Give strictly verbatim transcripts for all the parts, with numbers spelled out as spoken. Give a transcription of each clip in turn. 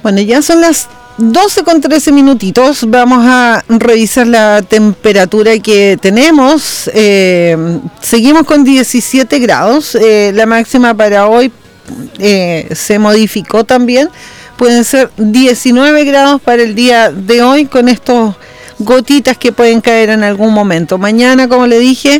Bueno, ya son las doce con trece minutitos. Vamos a revisar la temperatura que tenemos. Eh, seguimos con diecisiete grados. Eh, la máxima para hoy eh, se modificó también. Pueden ser diecinueve grados para el día de hoy, con estos gotitas que pueden caer en algún momento. Mañana, como le dije,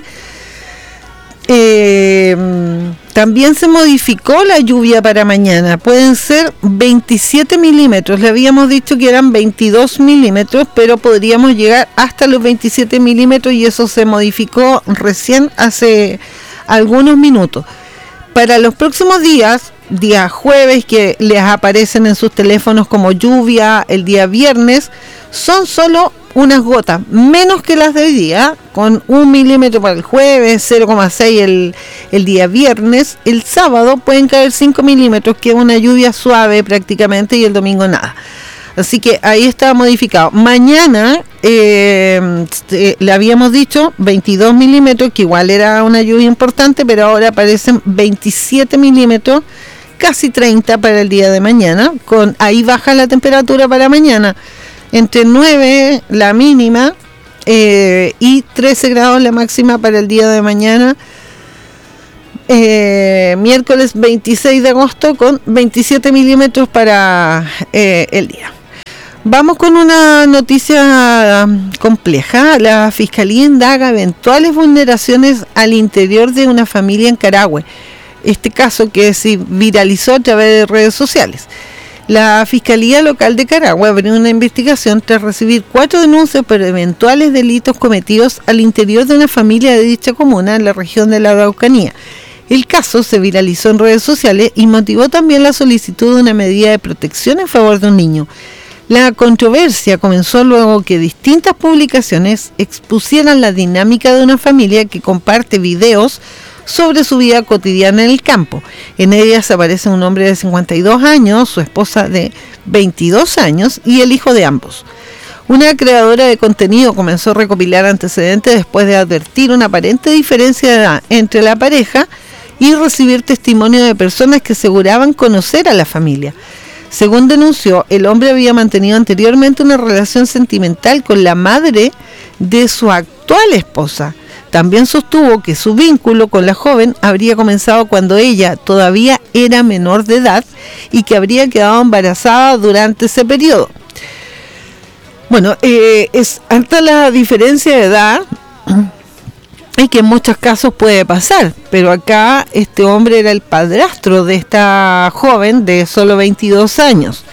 eh, también se modificó la lluvia para mañana. Pueden ser veintisiete milímetros. Le habíamos dicho que eran veintidós milímetros, pero podríamos llegar hasta los veintisiete milímetros, y eso se modificó recién hace algunos minutos. Para los próximos días, día jueves, que les aparecen en sus teléfonos como lluvia, el día viernes, son solo unas gotas, menos que las de hoy día, con un milímetro para el jueves, cero coma seis el, el día viernes. El sábado pueden caer cinco milímetros, que es una lluvia suave prácticamente, y el domingo nada. Así que ahí está modificado. Mañana eh, eh, le habíamos dicho veintidós milímetros, que igual era una lluvia importante, pero ahora aparecen veintisiete milímetros, casi treinta para el día de mañana. Con ahí baja la temperatura para mañana, entre nueve la mínima eh, y trece grados la máxima para el día de mañana. Eh, miércoles veintiséis de agosto, con veintisiete milímetros para eh, el día. Vamos con una noticia compleja. La Fiscalía indaga eventuales vulneraciones al interior de una familia en Carahue. Este caso que se viralizó a través de redes sociales. La Fiscalía Local de Carahue abrió una investigación tras recibir cuatro denuncias por eventuales delitos cometidos al interior de una familia de dicha comuna en la región de la Araucanía. El caso se viralizó en redes sociales y motivó también la solicitud de una medida de protección en favor de un niño. La controversia comenzó luego que distintas publicaciones expusieran la dinámica de una familia que comparte videos sobre su vida cotidiana en el campo. En ellas aparece un hombre de cincuenta y dos años, su esposa de veintidós años y el hijo de ambos. Una creadora de contenido comenzó a recopilar antecedentes después de advertir una aparente diferencia de edad entre la pareja y recibir testimonio de personas que aseguraban conocer a la familia. Según denunció, el hombre había mantenido anteriormente una relación sentimental con la madre de su actual esposa. También sostuvo que su vínculo con la joven habría comenzado cuando ella todavía era menor de edad y que habría quedado embarazada durante ese periodo. Bueno, eh, es alta la diferencia de edad y que en muchos casos puede pasar, pero acá este hombre era el padrastro de esta joven de solo veintidós años.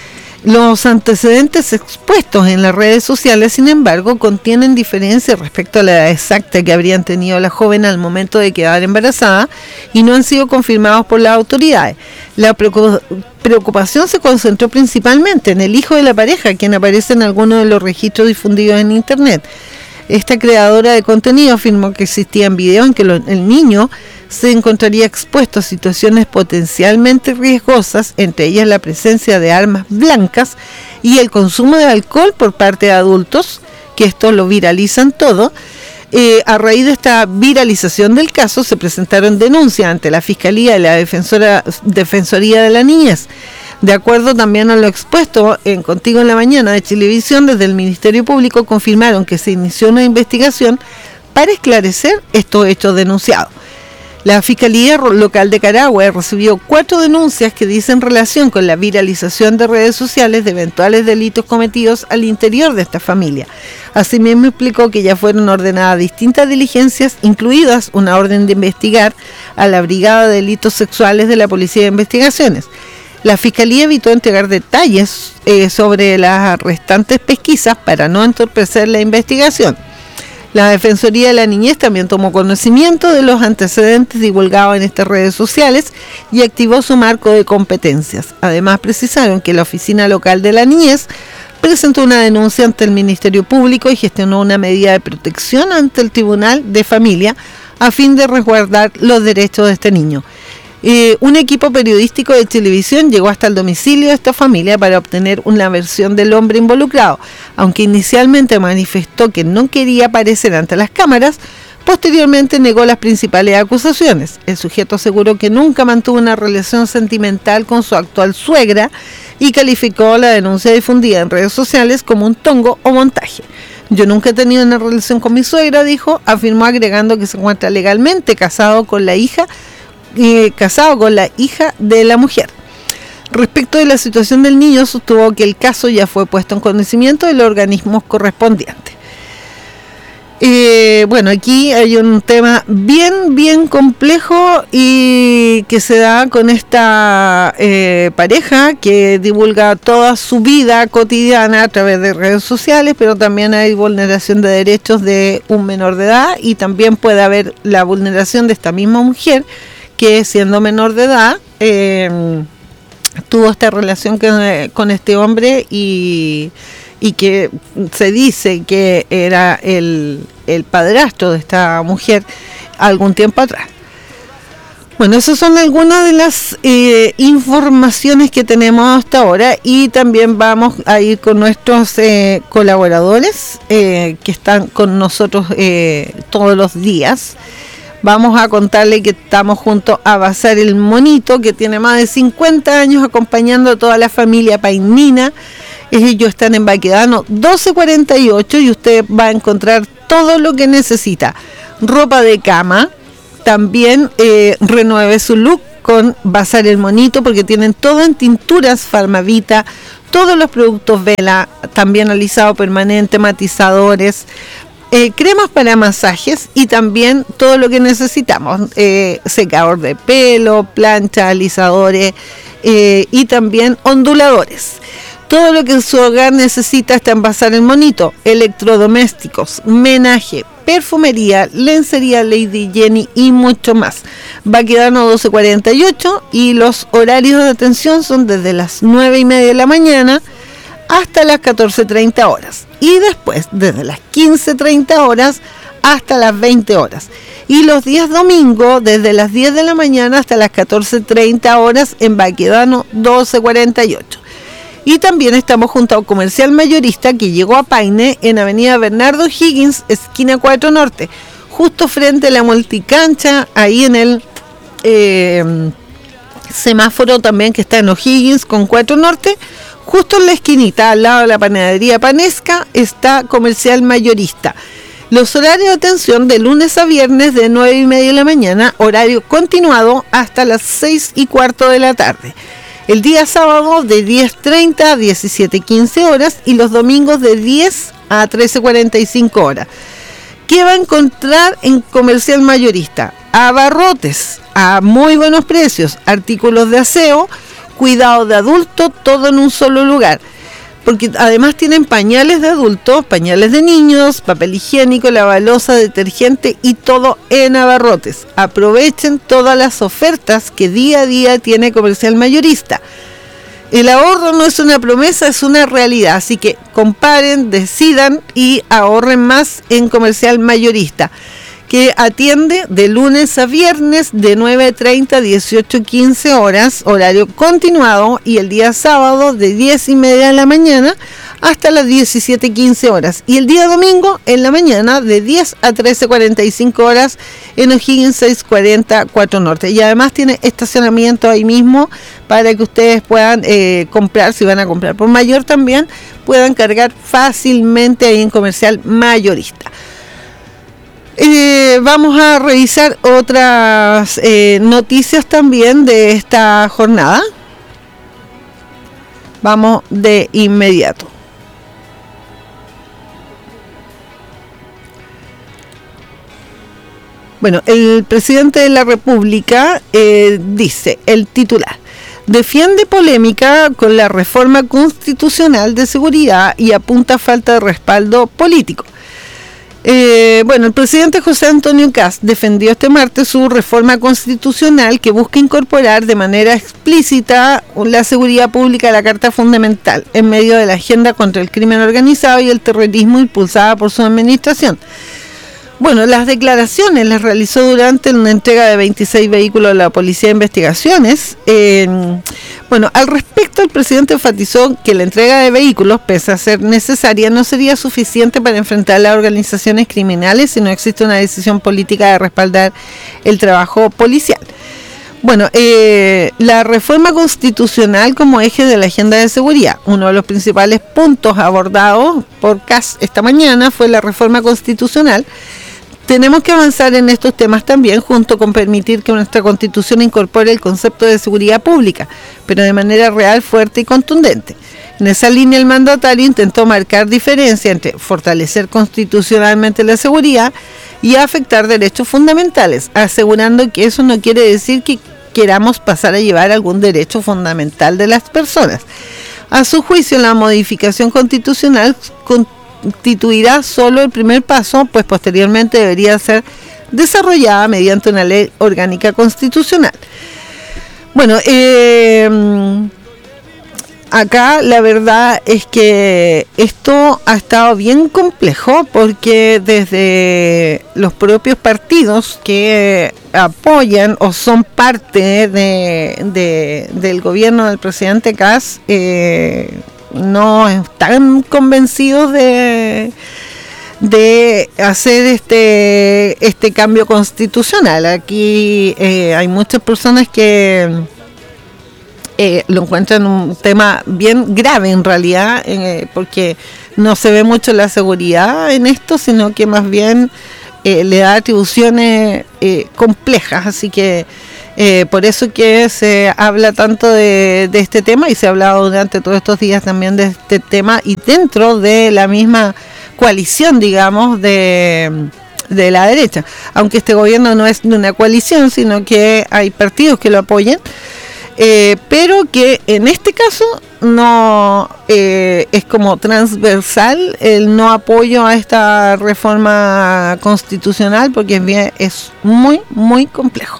Los antecedentes expuestos en las redes sociales, sin embargo, contienen diferencias respecto a la edad exacta que habrían tenido la joven al momento de quedar embarazada y no han sido confirmados por las autoridades. La preocupación se concentró principalmente en el hijo de la pareja, quien aparece en algunos de los registros difundidos en Internet. Esta creadora de contenido afirmó que existían videos en que lo, el niño se encontraría expuesto a situaciones potencialmente riesgosas, entre ellas la presencia de armas blancas y el consumo de alcohol por parte de adultos, que esto lo viralizan todo. Eh, a raíz de esta viralización del caso se presentaron denuncias ante la Fiscalía y la Defensora, Defensoría de la Niñez. De acuerdo también a lo expuesto en Contigo en la Mañana de Chilevisión, desde el Ministerio Público confirmaron que se inició una investigación para esclarecer estos hechos denunciados. La Fiscalía Local de Carahue recibió cuatro denuncias que dicen relación con la viralización de redes sociales de eventuales delitos cometidos al interior de esta familia. Asimismo explicó que ya fueron ordenadas distintas diligencias, incluidas una orden de investigar a la Brigada de Delitos Sexuales de la Policía de Investigaciones. La Fiscalía evitó entregar detalles eh, sobre las restantes pesquisas para no entorpecer la investigación. La Defensoría de la Niñez también tomó conocimiento de los antecedentes divulgados en estas redes sociales y activó su marco de competencias. Además, precisaron que la Oficina Local de la Niñez presentó una denuncia ante el Ministerio Público y gestionó una medida de protección ante el Tribunal de Familia a fin de resguardar los derechos de este niño. Eh, un equipo periodístico de televisión llegó hasta el domicilio de esta familia para obtener una versión del hombre involucrado. Aunque inicialmente manifestó que no quería aparecer ante las cámaras, posteriormente negó las principales acusaciones. El sujeto aseguró que nunca mantuvo una relación sentimental con su actual suegra y calificó la denuncia difundida en redes sociales como un tongo o montaje. Yo nunca he tenido una relación con mi suegra, dijo, afirmó, agregando que se encuentra legalmente casado con la hija, eh, casado con la hija de la mujer. Respecto de la situación del niño, sostuvo que el caso ya fue puesto en conocimiento de los organismos correspondientes. Eh, bueno, aquí hay un tema bien, bien complejo y que se da con esta eh, pareja que divulga toda su vida cotidiana a través de redes sociales, pero también hay vulneración de derechos de un menor de edad y también puede haber la vulneración de esta misma mujer que, siendo menor de edad, eh, tuvo esta relación con, con este hombre y... y que se dice que era el, el padrastro de esta mujer algún tiempo atrás. Bueno, esas son algunas de las eh, informaciones que tenemos hasta ahora y también vamos a ir con nuestros eh, colaboradores eh, que están con nosotros eh, todos los días. Vamos a contarle que estamos junto a Bazar el Monito, que tiene más de cincuenta años acompañando a toda la familia painina. Ellos están en Baquedano doce cuarenta y ocho y usted va a encontrar todo lo que necesita. Ropa de cama, también eh, renueve su look con Bazar el Monito, porque tienen todo en tinturas Farmavita, todos los productos Vela, también alisado permanente, matizadores, eh, cremas para masajes y también todo lo que necesitamos, eh, secador de pelo, plancha, alisadores eh, y también onduladores. Todo lo que su hogar necesita está en Bazar el Monito: electrodomésticos, menaje, perfumería, lencería Lady Jenny y mucho más. Baquedano doce cuarenta y ocho y los horarios de atención son desde las nueve y media de la mañana hasta las catorce treinta horas y después desde las quince treinta horas hasta las veinte horas. Y los días domingo desde las diez de la mañana hasta las catorce treinta horas en Baquedano doce cuarenta y ocho. Y también estamos junto a un comercial mayorista que llegó a Paine en Avenida Bernardo Higgins, esquina cuatro Norte, justo frente a la multicancha, ahí en el eh, semáforo también que está en O'Higgins con cuatro Norte, justo en la esquinita, al lado de la panadería Panesca, está comercial mayorista. Los horarios de atención de lunes a viernes de nueve y media de la mañana, horario continuado hasta las seis y cuarto de la tarde. El día sábado de diez treinta a diecisiete quince horas y los domingos de diez a trece cuarenta y cinco horas. ¿Qué va a encontrar en comercial mayorista? Abarrotes a muy buenos precios, artículos de aseo, cuidado de adulto, todo en un solo lugar. Porque además tienen pañales de adultos, pañales de niños, papel higiénico, lavalosa, detergente y todo en abarrotes. Aprovechen todas las ofertas que día a día tiene comercial mayorista. El ahorro no es una promesa, es una realidad. Así que comparen, decidan y ahorren más en comercial mayorista, que atiende de lunes a viernes de nueve treinta a dieciocho quince horas, horario continuado, y el día sábado de diez y media de la mañana hasta las diecisiete quince horas, y el día domingo en la mañana de diez a trece cuarenta y cinco horas en O'Higgins seiscientos cuarenta cuatro Norte. Y además tiene estacionamiento ahí mismo para que ustedes puedan eh, comprar, si van a comprar por mayor también, puedan cargar fácilmente ahí en comercial mayorista. Eh, vamos a revisar otras eh, noticias también de esta jornada. Vamos de inmediato. Bueno, el presidente de la República eh, dice, el titular, defiende polémica con la reforma constitucional de seguridad y apunta a falta de respaldo político. Eh, bueno, el presidente José Antonio Kast defendió este martes su reforma constitucional que busca incorporar de manera explícita la seguridad pública a la Carta Fundamental en medio de la agenda contra el crimen organizado y el terrorismo impulsada por su administración. Bueno, las declaraciones las realizó durante una entrega de veintiséis vehículos a la Policía de Investigaciones. Eh, bueno, al respecto, el presidente enfatizó que la entrega de vehículos, pese a ser necesaria, no sería suficiente para enfrentar las organizaciones criminales si no existe una decisión política de respaldar el trabajo policial. Bueno, eh, la reforma constitucional como eje de la agenda de seguridad. Uno de los principales puntos abordados por C A S esta mañana fue la reforma constitucional. Tenemos que avanzar en estos temas también, junto con permitir que nuestra Constitución incorpore el concepto de seguridad pública, pero de manera real, fuerte y contundente. En esa línea, el mandatario intentó marcar diferencia entre fortalecer constitucionalmente la seguridad y afectar derechos fundamentales, asegurando que eso no quiere decir que queramos pasar a llevar algún derecho fundamental de las personas. A su juicio, la modificación constitucional constituirá solo el primer paso, pues posteriormente debería ser desarrollada mediante una ley orgánica constitucional. Bueno, eh, acá la verdad es que esto ha estado bien complejo, porque desde los propios partidos que apoyan o son parte de, de del gobierno del presidente C A S eh, no están convencidos de de hacer este este cambio constitucional. Aquí eh, hay muchas personas que eh, lo encuentran un tema bien grave en realidad, eh, porque no se ve mucho la seguridad en esto, sino que más bien eh, le da atribuciones eh, complejas, así que Eh, por eso que se habla tanto de, de este tema, y se ha hablado durante todos estos días también de este tema, y dentro de la misma coalición, digamos, de, de la derecha. Aunque este gobierno no es de una coalición, sino que hay partidos que lo apoyan, eh, pero que en este caso no eh, es como transversal el no apoyo a esta reforma constitucional, porque es, bien, es muy, muy complejo.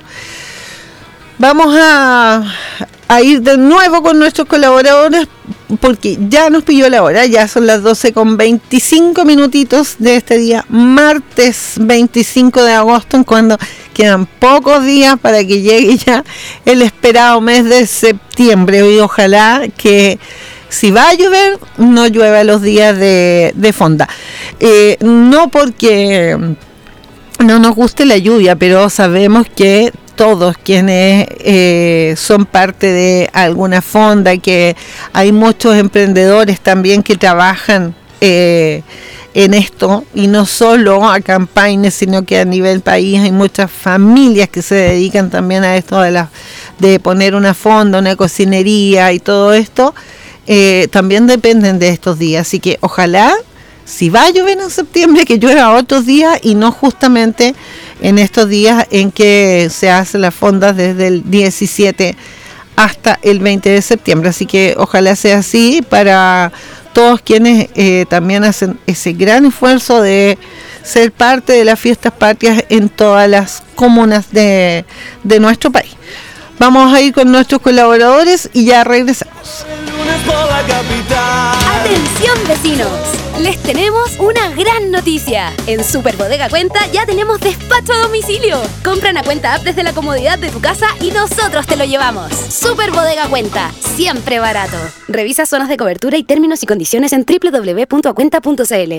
Vamos a, a ir de nuevo con nuestros colaboradores, porque ya nos pilló la hora, ya son las doce con veinticinco minutitos de este día, martes veinticinco de agosto, en cuando quedan pocos días para que llegue ya el esperado mes de septiembre, y ojalá que si va a llover, no llueva los días de, de fonda. Eh, no porque no nos guste la lluvia, pero sabemos que todos quienes eh, son parte de alguna fonda, que hay muchos emprendedores también que trabajan eh, en esto, y no solo a Campaines, sino que a nivel país hay muchas familias que se dedican también a esto de, la, de poner una fonda, una cocinería y todo esto, eh, también dependen de estos días, así que ojalá, si va a llover en septiembre, que llueva otros días y no justamente en estos días en que se hacen las fondas desde el diecisiete hasta el veinte de septiembre. Así que ojalá sea así para todos quienes eh, también hacen ese gran esfuerzo de ser parte de las fiestas patrias en todas las comunas de, de nuestro país. Vamos a ir con nuestros colaboradores y ya regresamos. ¡Atención, vecinos! Les tenemos una gran noticia. En Super Bodega Cuenta ya tenemos despacho a domicilio. Compra una cuenta app desde la comodidad de tu casa y nosotros te lo llevamos. Super Bodega Cuenta, siempre barato. Revisa zonas de cobertura y términos y condiciones en doble u doble u doble u punto acuenta punto c l.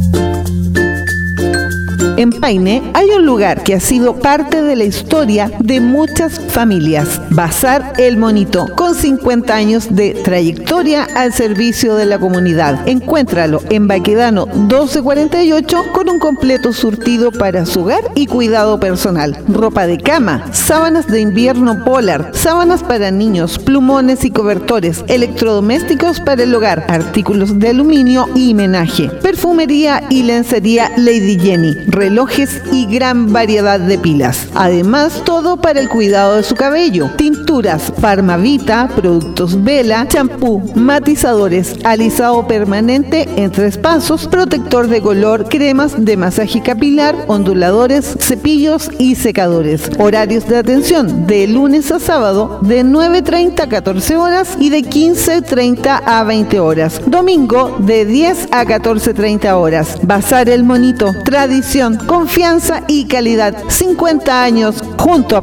En Paine hay un lugar que ha sido parte de la historia de muchas familias. Bazar El Monito, con cincuenta años de trayectoria al servicio de la comunidad. Encuéntralo en Baquedano doce cuarenta y ocho, con un completo surtido para su hogar y cuidado personal. Ropa de cama, sábanas de invierno Polar, sábanas para niños, plumones y cobertores, electrodomésticos para el hogar, artículos de aluminio y menaje, perfumería y lencería Lady Jenny, relojes y gran variedad de pilas. Además, todo para el cuidado de su cabello. Tinturas Farmavita, productos Vela, champú, matizadores, alisado permanente en tres pasos, protector de color, cremas de masaje capilar, onduladores, cepillos y secadores. Horarios de atención de lunes a sábado de nueve treinta a catorce horas y de quince treinta a veinte horas. Domingo de diez a catorce treinta horas. Bazar El Monito, tradición, confianza y calidad. cincuenta años junto a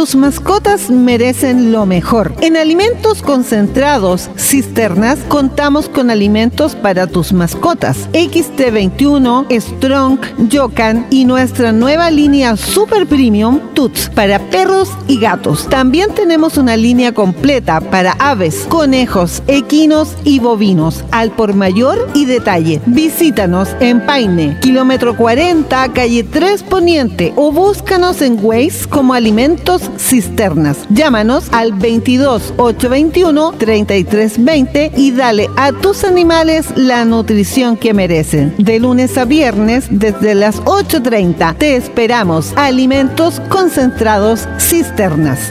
tus mascotas merecen lo mejor. En Alimentos Concentrados Cisternas contamos con alimentos para tus mascotas. equis te veintiuno, Strong, Yocan y nuestra nueva línea Super Premium Tuts para perros y gatos. También tenemos una línea completa para aves, conejos, equinos y bovinos, al por mayor y detalle. Visítanos en Paine, kilómetro cuarenta, calle tres Poniente, o búscanos en Waze como Alimentos Cisternas. Llámanos al veintidós, ochocientos veintiuno, treinta y tres veinte y dale a tus animales la nutrición que merecen. De lunes a viernes desde las ocho treinta. Te esperamos. Alimentos Concentrados Cisternas.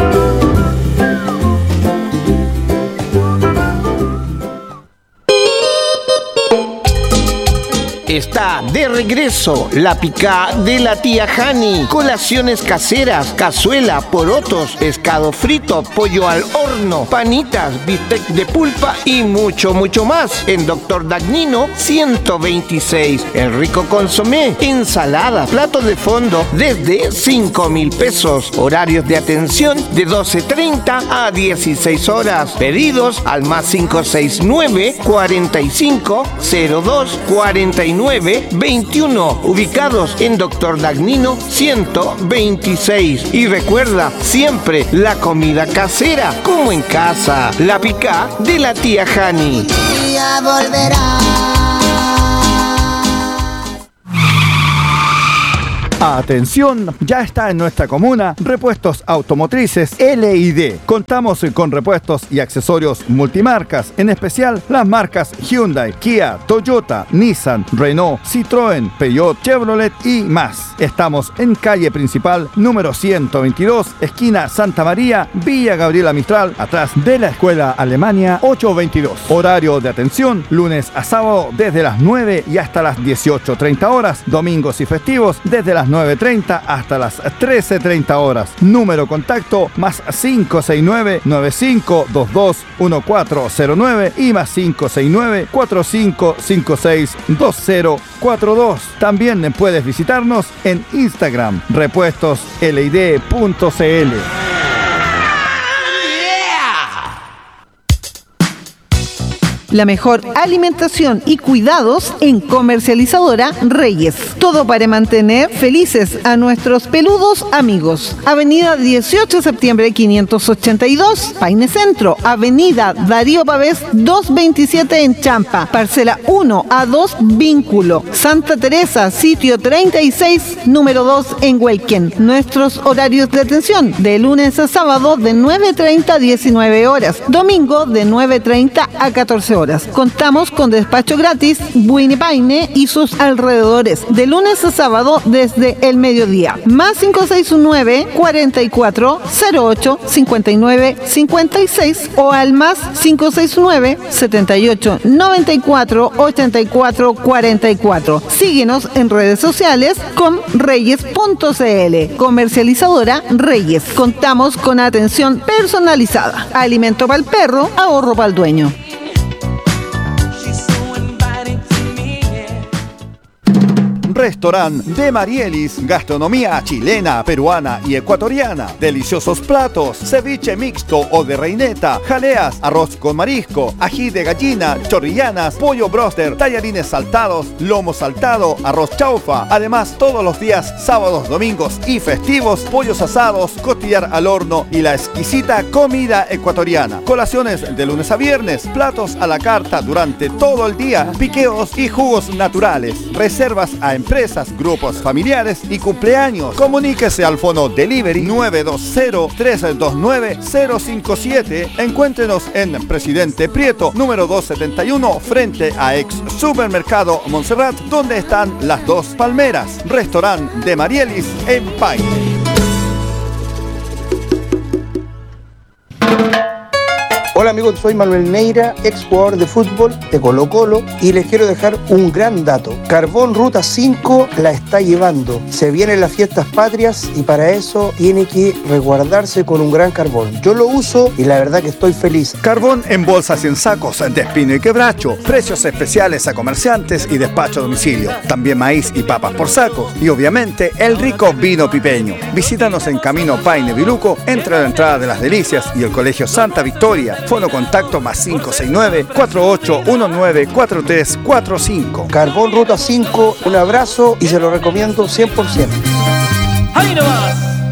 Está de regreso la picá de la tía Hani. Colaciones caseras, cazuela, porotos, pescado frito, pollo al horno, panitas, bistec de pulpa y mucho, mucho más. En Doctor Dagnino ciento veintiséis. El rico consomé, ensalada, plato de fondo desde cinco mil pesos. Horarios de atención de doce treinta a dieciséis horas. Pedidos al más cinco seis nueve, cuarenta y cinco, cero dos, cuarenta y nueve, veintiuno, ubicados en Doctor Dagnino ciento veintiséis. Y recuerda, siempre la comida casera, como en casa. La picá de la tía Hani. Ya volverá. Atención, ya está en nuestra comuna Repuestos Automotrices L y D. Contamos con repuestos y accesorios multimarcas, en especial las marcas Hyundai, Kia, Toyota, Nissan, Renault, Citroën, Peugeot, Chevrolet y más. Estamos en calle principal número ciento veintidós, esquina Santa María, Villa Gabriela Mistral, atrás de la Escuela Alemania ochocientos veintidós. Horario de atención lunes a sábado desde las nueve y hasta las dieciocho treinta horas, domingos y festivos desde las nueve treinta hasta las trece treinta horas. Número contacto más cinco seis nueve, nueve cinco dos dos, uno cuatro cero nueve y más cinco seis nueve, cuatro cinco cinco seis, dos cero cuatro dos. También puedes visitarnos en Instagram, repuestos L I D punto C L. La mejor alimentación y cuidados en Comercializadora Reyes. Todo para mantener felices a nuestros peludos amigos. Avenida dieciocho de septiembre quinientos ochenta y dos, Paine Centro. Avenida Darío Pavés doscientos veintisiete en Champa. Parcela uno a dos Vínculo. Santa Teresa, sitio treinta y seis, número dos en Huelquén. Nuestros horarios de atención de lunes a sábado de nueve treinta a diecinueve horas. Domingo de nueve treinta a catorce horas. Contamos con despacho gratis Buini Paine y sus alrededores de lunes a sábado desde el mediodía. Más cinco seis nueve, cuarenta y cuatro, cero ocho, cincuenta y nueve, cincuenta y seis o al más cinco seis nueve, setenta y ocho, noventa y cuatro, ochenta y cuatro, cuarenta y cuatro. Síguenos en redes sociales con reyes punto c l. Comercializadora Reyes. Contamos con atención personalizada. Alimento para el perro, ahorro para el dueño. Restaurante de Marielis, gastronomía chilena, peruana y ecuatoriana. Deliciosos platos, ceviche mixto o de reineta, jaleas, arroz con marisco, ají de gallina, chorrillanas, pollo broster, tallarines saltados, lomo saltado, arroz chaufa. Además, todos los días, sábados, domingos y festivos, pollos asados, costillar al horno y la exquisita comida ecuatoriana. Colaciones de lunes a viernes, platos a la carta durante todo el día, piqueos y jugos naturales. Reservas a empresas, grupos familiares y cumpleaños. Comuníquese al fono Delivery nueve dos cero, tres dos nueve, cero cinco siete. Encuéntrenos en Presidente Prieto, número doscientos setenta y uno, frente a ex Supermercado Montserrat, donde están las dos palmeras. Restaurante de Marielis en Paine. Hola amigos, soy Manuel Neira, ex jugador de fútbol de Colo Colo, y les quiero dejar un gran dato. Carbón Ruta cinco la está llevando. Se vienen las fiestas patrias y para eso tiene que resguardarse con un gran carbón. Yo lo uso y la verdad que estoy feliz. Carbón en bolsas y en sacos de espino y quebracho. Precios especiales a comerciantes y despacho a domicilio. También maíz y papas por sacos. Y obviamente el rico vino pipeño. Visítanos en Camino Paine Viluco, entre la entrada de Las Delicias y el Colegio Santa Victoria. Fono contacto más cinco seis nueve, cuatro ocho uno nueve, cuatro tres cuatro cinco. Carbón Ruta cinco, un abrazo y se lo recomiendo cien por ciento. ¡Ahí nomás!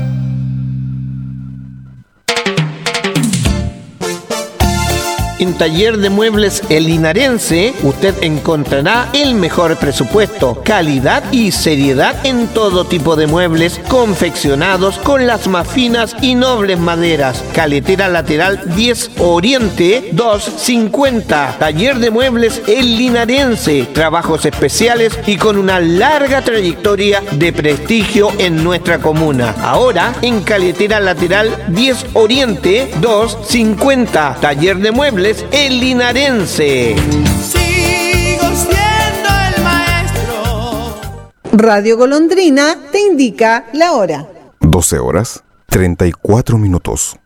En Taller de Muebles El Linarense, usted encontrará el mejor presupuesto, calidad y seriedad en todo tipo de muebles confeccionados con las más finas y nobles maderas. Caletera lateral diez Oriente doscientos cincuenta. Taller de Muebles El Linarense. Trabajos especiales y con una larga trayectoria de prestigio en nuestra comuna. Ahora en Caletera lateral diez Oriente doscientos cincuenta. Taller de Muebles El Linarense. Sigo siendo el maestro. Radio Golondrina te indica la hora. doce horas, treinta y cuatro minutos.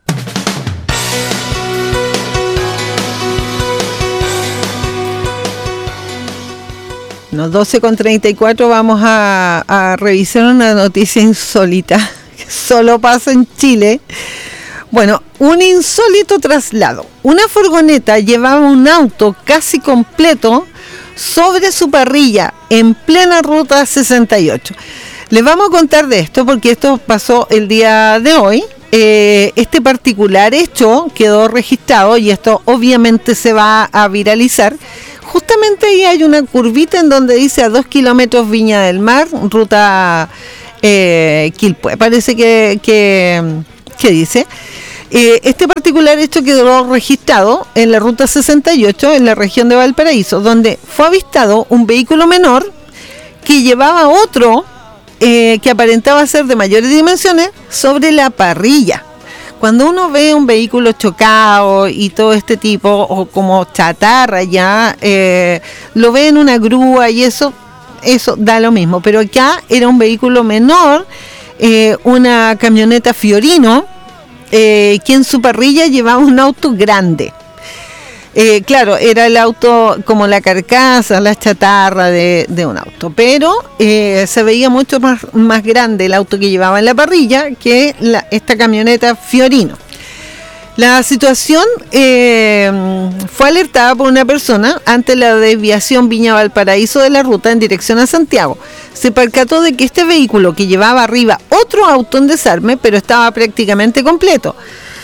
No, doce con treinta y cuatro, vamos a, a revisar una noticia insólita que solo pasa en Chile. Bueno, un insólito traslado. Una furgoneta llevaba un auto casi completo sobre su parrilla en plena ruta sesenta y ocho. Les vamos a contar de esto porque esto pasó el día de hoy. Eh, este particular hecho quedó registrado y esto obviamente se va a viralizar. Justamente ahí hay una curvita en donde dice a dos kilómetros Viña del Mar, ruta eh, Quilpué. Parece que, que, que dice... Eh, este particular hecho quedó registrado en la ruta sesenta y ocho en la región de Valparaíso, donde fue avistado un vehículo menor que llevaba otro eh, que aparentaba ser de mayores dimensiones sobre la parrilla. Cuando uno ve un vehículo chocado y todo este tipo, o como chatarra ya, eh, lo ve en una grúa y eso, eso da lo mismo. Pero acá era un vehículo menor, eh, una camioneta Fiorino, Eh, que en su parrilla llevaba un auto grande. Eh, claro, era el auto como la carcasa, la chatarra de, de un auto, pero eh, se veía mucho más, más grande el auto que llevaba en la parrilla que la, esta camioneta Fiorino. La situación eh, fue alertada por una persona ante la desviación Viña Valparaíso de la ruta en dirección a Santiago. Se percató de que este vehículo que llevaba arriba otro auto en desarme, pero estaba prácticamente completo.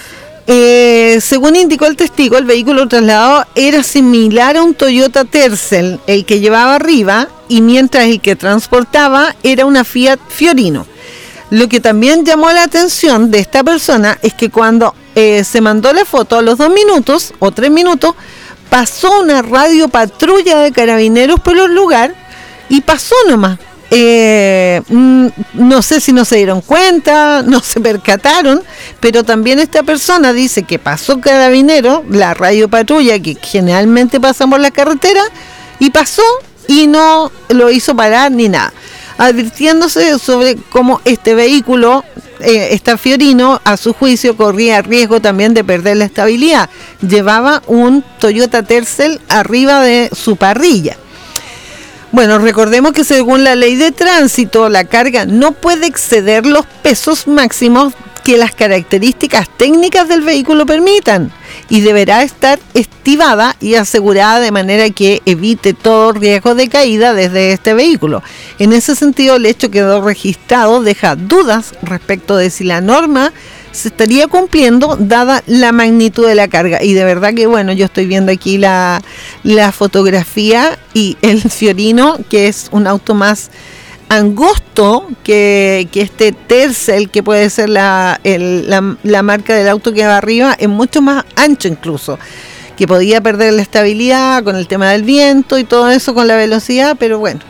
Eh, según indicó el testigo, el vehículo trasladado era similar a un Toyota Tercel, el que llevaba arriba, y mientras el que transportaba era una Fiat Fiorino. Lo que también llamó la atención de esta persona es que cuando eh, se mandó la foto, a los dos minutos o tres minutos, pasó una radio patrulla de carabineros por el lugar y pasó nomás. Eh, no sé si no se dieron cuenta, no se percataron, pero también esta persona dice que pasó carabinero, la radio patrulla que generalmente pasa por la carretera, y pasó y no lo hizo parar ni nada, advirtiéndose sobre cómo este vehículo, eh, esta Fiorino, a su juicio corría riesgo también de perder la estabilidad. Llevaba un Toyota Tercel arriba de su parrilla. Bueno, recordemos que según la ley de tránsito, la carga no puede exceder los pesos máximos que las características técnicas del vehículo permitan y deberá estar estibada y asegurada de manera que evite todo riesgo de caída desde este vehículo. En ese sentido, el hecho quedó registrado deja dudas respecto de si la norma se estaría cumpliendo dada la magnitud de la carga. Y de verdad que bueno, yo estoy viendo aquí la, la fotografía y el Fiorino, que es un auto más angosto que, que este Tercel, que puede ser la, el, la, la marca del auto que va arriba, es mucho más ancho incluso, que podía perder la estabilidad con el tema del viento y todo eso con la velocidad, pero bueno,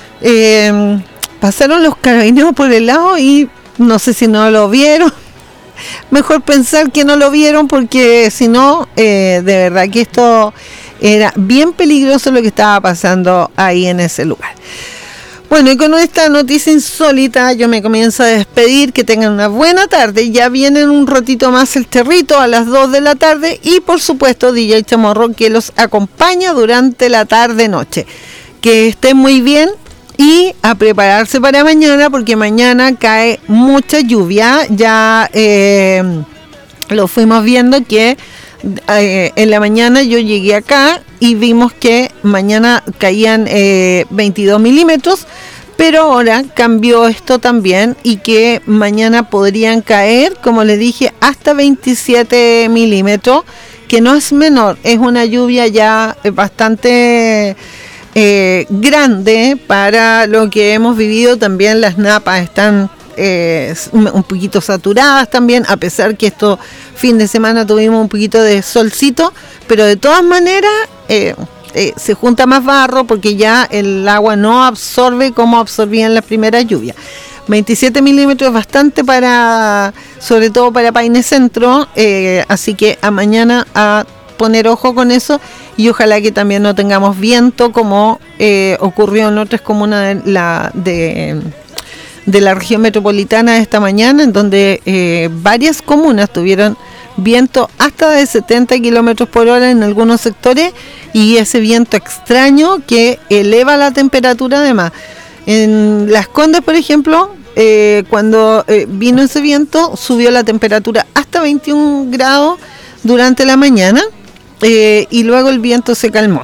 eh, pasaron los carabineros por el lado y no sé si no lo vieron mejor pensar que no lo vieron, porque si no, eh, de verdad que esto era bien peligroso lo que estaba pasando ahí en ese lugar. Bueno, y con esta noticia insólita yo me comienzo a despedir. Que tengan una buena tarde. Ya viene en un ratito más el Territo a las dos de la tarde. Y por supuesto D J Chamorro, que los acompaña durante la tarde-noche. Que estén muy bien y a prepararse para mañana, porque mañana cae mucha lluvia. Ya eh, lo fuimos viendo que eh, en la mañana yo llegué acá y vimos que mañana caían eh, veintidós milímetros, pero ahora cambió esto también, y que mañana podrían caer, como les dije, hasta veintisiete milímetros, que no es menor, es una lluvia ya bastante eh, grande para lo que hemos vivido. También las napas están Eh, un poquito saturadas también, a pesar que esto fin de semana tuvimos un poquito de solcito, pero de todas maneras eh, eh, se junta más barro, porque ya el agua no absorbe como absorbían las primeras lluvias. veintisiete milímetros es bastante, para, sobre todo para Paine Centro, eh, así que a mañana a poner ojo con eso, y ojalá que también no tengamos viento como eh, ocurrió en otras comunas de la de de la región metropolitana esta mañana, en donde eh, varias comunas tuvieron viento hasta de setenta kilómetros por hora en algunos sectores, y ese viento extraño que eleva la temperatura. Además, en Las Condes, por ejemplo, eh, cuando eh, vino ese viento, subió la temperatura hasta veintiún grados durante la mañana, eh, y luego el viento se calmó.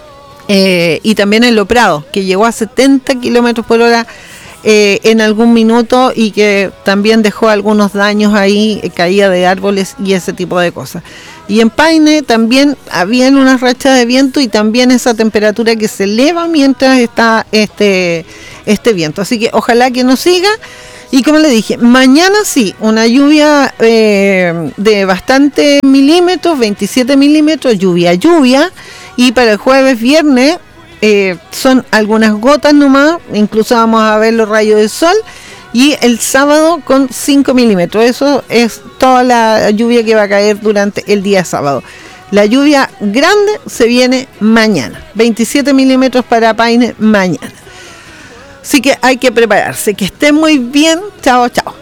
Eh, y también en Lo Prado, que llegó a setenta kilómetros por hora Eh, en algún minuto, y que también dejó algunos daños ahí, eh, caída de árboles y ese tipo de cosas. Y en Paine también habían unas rachas de viento, y también esa temperatura que se eleva mientras está este, este viento. Así que ojalá que no siga. Y como le dije, mañana sí, una lluvia eh, de bastante milímetros, veintisiete milímetros, lluvia, lluvia. Y para el jueves, viernes, Eh, son algunas gotas nomás, incluso vamos a ver los rayos del sol, y el sábado con cinco milímetros. Eso es toda la lluvia que va a caer durante el día sábado. La lluvia grande se viene mañana, veintisiete milímetros para Paine mañana. Así que hay que prepararse. Que estén muy bien. Chao, chao.